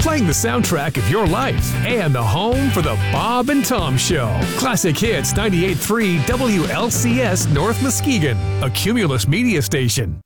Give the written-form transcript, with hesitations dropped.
playing the soundtrack of your life and the home for the Bob and Tom Show. Classic Hits 98.3 WLCS North Muskegon, a Cumulus media station.